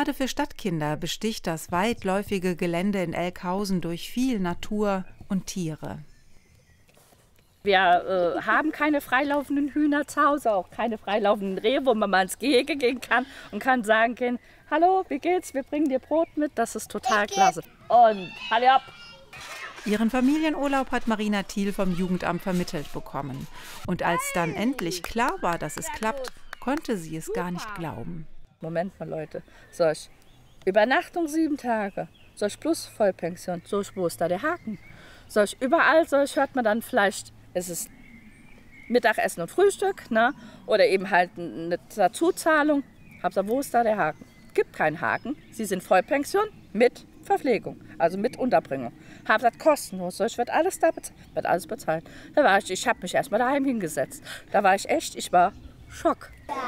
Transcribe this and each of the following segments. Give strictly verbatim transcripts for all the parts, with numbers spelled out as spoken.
Gerade für Stadtkinder besticht das weitläufige Gelände in Elkhausen durch viel Natur und Tiere. Wir äh, haben keine freilaufenden Hühner zu Hause, auch keine freilaufenden Rehe, wo man mal ins Gehege gehen kann und kann sagen können, hallo, wie geht's, wir bringen dir Brot mit, das ist total klasse. Und hallo ab! Ihren Familienurlaub hat Marina Thiel vom Jugendamt vermittelt bekommen. Und als dann endlich klar war, dass es klappt, konnte sie es gar nicht glauben. Moment mal, Leute, solch Übernachtung sieben Tage, solch plus Vollpension, solch wo ist da der Haken? Solch überall, solch hört man dann vielleicht, es ist Mittagessen und Frühstück, ne? Oder eben halt eine Dazuzahlung. Hauptsache, wo ist da der Haken? Gibt keinen Haken. Sie sind Vollpension mit Verpflegung, also mit Unterbringung. Hauptsache kostenlos, solch wird alles da bezahlt, wird alles bezahlt. Da war ich, ich habe mich erstmal daheim hingesetzt. Da war ich echt, ich war Schock.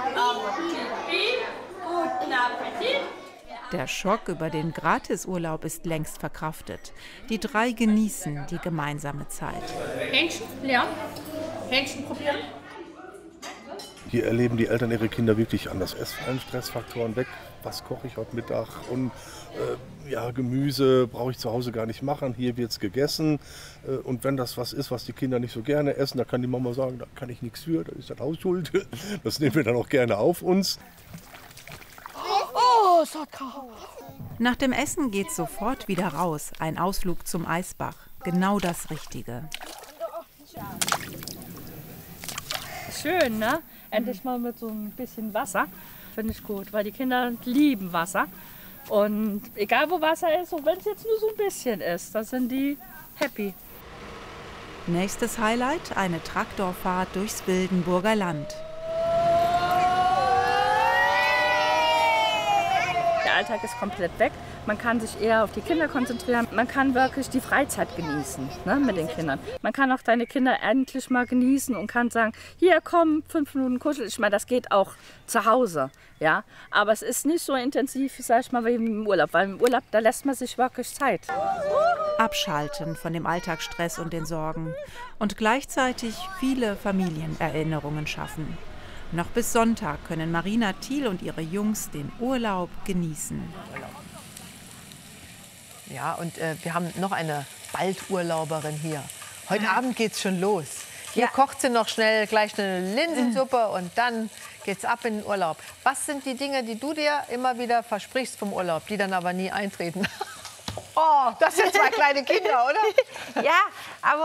Guten Appetit! Der Schock über den Gratisurlaub ist längst verkraftet. Die drei genießen die gemeinsame Zeit. Hähnchen, ja. Hähnchen probieren. Hier erleben die Eltern ihre Kinder wirklich anders. Es fallen Stressfaktoren weg. Was koche ich heute Mittag? Und äh, ja, Gemüse brauche ich zu Hause gar nicht machen. Hier wird es gegessen. Äh, und wenn das was ist, was die Kinder nicht so gerne essen, da kann die Mama sagen, da kann ich nichts für, da ist das Hausschuld. Das nehmen wir dann auch gerne auf uns. Oh, Saka. Nach dem Essen geht's sofort wieder raus. Ein Ausflug zum Eisbach. Genau das Richtige. Schön, ne? Endlich mal mit so ein bisschen Wasser. Finde ich gut, weil die Kinder lieben Wasser. Und egal wo Wasser ist, und wenn es jetzt nur so ein bisschen ist, dann sind die happy. Nächstes Highlight, eine Traktorfahrt durchs Wildenburger Land. Der Alltag ist komplett weg. Man kann sich eher auf die Kinder konzentrieren. Man kann wirklich die Freizeit genießen, ne, mit den Kindern. Man kann auch deine Kinder endlich mal genießen und kann sagen, hier komm, fünf Minuten kuscheln. Ich meine, das geht auch zu Hause, ja. Aber es ist nicht so intensiv, sag ich mal, wie im Urlaub. Weil im Urlaub, da lässt man sich wirklich Zeit. Abschalten von dem Alltagsstress und den Sorgen. Und gleichzeitig viele Familienerinnerungen schaffen. Noch bis Sonntag können Marina Thiel und ihre Jungs den Urlaub genießen. Ja, und äh, wir haben noch eine Baldurlauberin hier. Heute Abend geht's schon los. Hier ja. kocht sie noch schnell gleich eine Linsensuppe und dann geht's ab in den Urlaub. Was sind die Dinge, die du dir immer wieder versprichst vom Urlaub, die dann aber nie eintreten? Oh, das sind zwei kleine Kinder, oder? Ja, aber